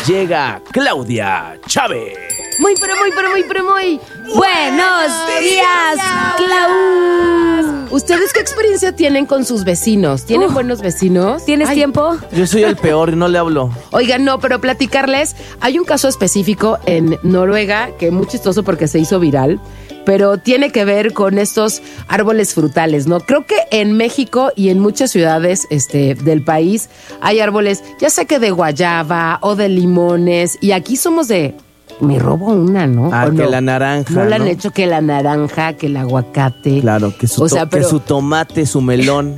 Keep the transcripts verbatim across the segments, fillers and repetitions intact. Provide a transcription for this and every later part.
llega Claudia Chávez. Muy, pero muy, pero muy, pero muy buenos días, Clau. ¿Ustedes qué experiencia tienen con sus vecinos? ¿Tienen uh, buenos vecinos? ¿Tienes Ay. tiempo? Yo soy el peor y no le hablo. Oigan, no, pero platicarles, hay un caso específico en Noruega que es muy chistoso porque se hizo viral, pero tiene que ver con estos árboles frutales, ¿no? Creo que en México y en muchas ciudades este, del país hay árboles, ya sea que de guayaba o de limones, y aquí somos de... Me robo una, ¿no? Ah, que no? la naranja, No ¿no? la han hecho que la naranja, que el aguacate. Claro, que su, o sea, to- pero... que su tomate, su melón.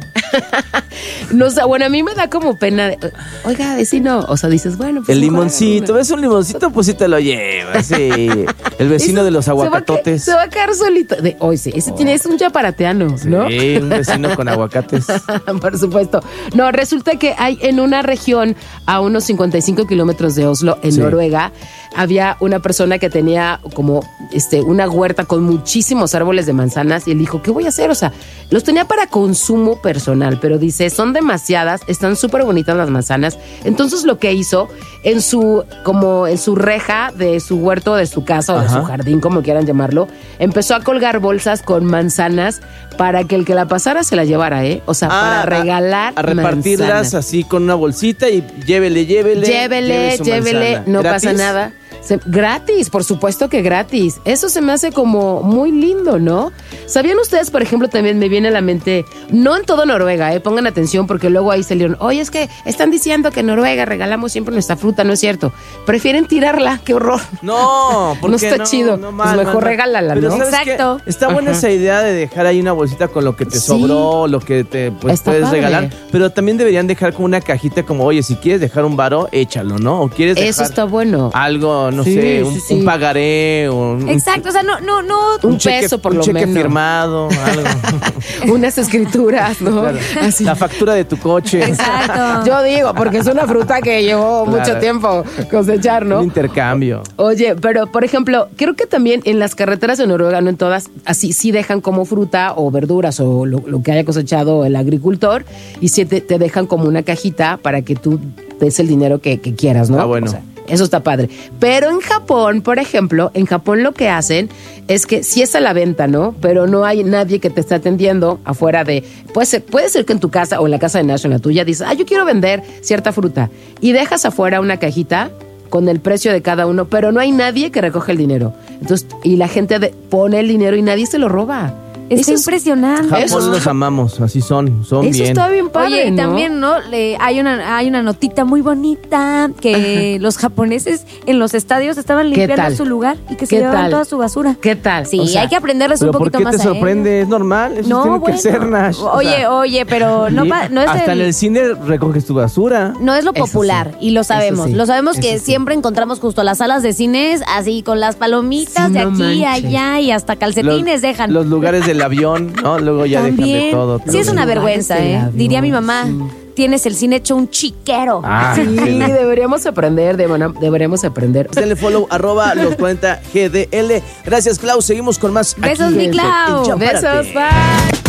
No, o sea, bueno, a mí me da como pena. De, oiga, vecino, o sea, dices, bueno, pues... El limoncito, ¿ves un limoncito? Pues sí te lo llevas, sí. El vecino de los aguacatotes. Se va a quedar solito. De, oye, sí, ese oh. tiene, es un chaparateano, ¿no? Sí, un vecino con aguacates. Por supuesto. No, resulta que hay en una región a unos cincuenta y cinco kilómetros de Oslo, en sí. Noruega, había una persona que tenía como este, una huerta con muchísimos árboles de manzanas, y él dijo, ¿qué voy a hacer? O sea, los tenía para consumo personal, pero dice, son demasiadas, están súper bonitas las manzanas. Entonces lo que hizo en su, como en su reja de su huerto, de su casa o Ajá. de su jardín, como quieran llamarlo, empezó a colgar bolsas con manzanas para que el que la pasara se la llevara, ¿eh? O sea, ah, para regalar a, a repartirlas manzanas. Así con una bolsita y llévele, llévele. Llévele, lleve llévele, manzana. No ¿Gratis? Pasa nada. Se, gratis, por supuesto que gratis. Eso se me hace como muy lindo, ¿no? ¿Sabían ustedes, por ejemplo, también me viene a la mente, no en todo Noruega, eh, pongan atención porque luego ahí salieron, oye, es que están diciendo que en Noruega regalamos siempre nuestra fruta, no es cierto. Prefieren tirarla, qué horror. No, porque no está no, chido. No, mal, pues mejor mal, regálala, pero ¿no? Exacto. Qué? Está buena Ajá. esa idea de dejar ahí una bolsita con lo que te sí. sobró, lo que te pues, puedes padre. regalar, pero también deberían dejar como una cajita como, oye, si quieres dejar un varo, échalo, ¿no? O quieres dejar Eso está bueno. Algo, no sí, sé, sí, un, sí. un pagaré, un, Exacto, o sea, no, no, no. Un, un cheque, peso por un lo cheque menos. firmado, algo. Unas escrituras, ¿no? Claro. Así. La factura de tu coche. Exacto. Yo digo, porque es una fruta que llevó claro. mucho tiempo cosechar, ¿no? Un intercambio. Oye, pero por ejemplo, creo que también en las carreteras de Noruega, no en todas, así sí dejan como fruta o verduras o lo, lo que haya cosechado el agricultor, y sí te, te dejan como una cajita para que tú des el dinero que, que quieras, ¿no? Ah, bueno. O sea, eso está padre. Pero en Japón, por ejemplo, en Japón lo que hacen es que sí es a la venta, ¿no? Pero no hay nadie que te esté atendiendo afuera de... Puede ser, puede ser que en tu casa o en la casa de Nash, en la tuya, dices, ah, yo quiero vender cierta fruta. Y dejas afuera una cajita con el precio de cada uno, pero no hay nadie que recoge el dinero. Entonces, y la gente de, pone el dinero y nadie se lo roba. Es impresionante. Japón Eso los amamos, así son, son Eso bien. Eso está bien padre, Oye, ¿no? también, ¿no? Le, hay una hay una notita muy bonita que Ajá. los japoneses en los estadios estaban limpiando su lugar y que se llevaban tal? toda su basura. ¿Qué tal? Sí, o sea, hay que aprenderles un poquito más a ¿por qué te sorprende? Es normal, eso no, tiene bueno. que ser, Nash. Oye, o sea, oye, pero no, pa, no es hasta el, en el cine recoges tu basura. No es lo popular, sí. y lo sabemos. Sí. Lo sabemos que sí. siempre encontramos justo las salas de cines así con las palomitas sí, de no aquí, manches. allá y hasta calcetines los, dejan. Los lugares del avión, ¿no? Luego ya También, dejan de todo. Sí, es una vergüenza, ¿eh? Avión, Diría mi mamá, sí. tienes el cine hecho un chiquero. Ah, sí, deberíamos aprender, deberíamos aprender. Denle follow, arroba los cuarenta G D L. Gracias, Clau. Seguimos con más. Besos, aquí mi Clau. Besos, bye.